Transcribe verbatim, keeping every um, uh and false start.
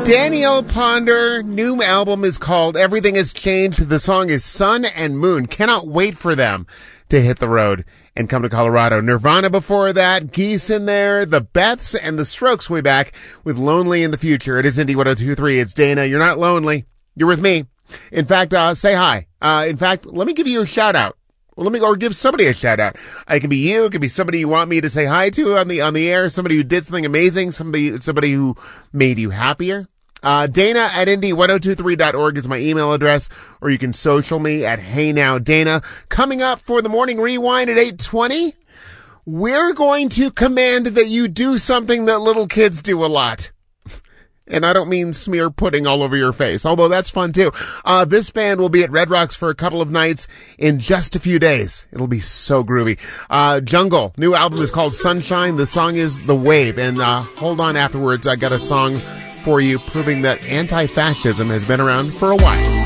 Danielle Ponder, new album is called Everything Has Changed. The song is Sun and Moon. Cannot wait for them to hit the road and come to Colorado. Nirvana before that, Geese in there, the Beths, and the Strokes way back with Lonely in the Future. It is Indie one oh two point three. It's Dana. You're not lonely. You're with me. In fact, uh, say hi. Uh, in fact, let me give you a shout out. Well, let me, or give somebody a shout out. It can be you. It can be somebody you want me to say hi to on the, on the air. Somebody who did something amazing. Somebody, somebody who made you happier. Uh, Dana at indie ten twenty-three dot org is my email address, or you can social me at Hey Now Dana. Coming up for the morning rewind at eight twenty, we're going to command that you do something that little kids do a lot. And I don't mean smear pudding all over your face, although that's fun too. Uh, this band will be at Red Rocks for a couple of nights in just a few days. It'll be so groovy. Uh, Jungle, new album is called Sunshine. The song is The Wave. And, uh, hold on afterwards. I got a song for you proving that anti-fascism has been around for a while.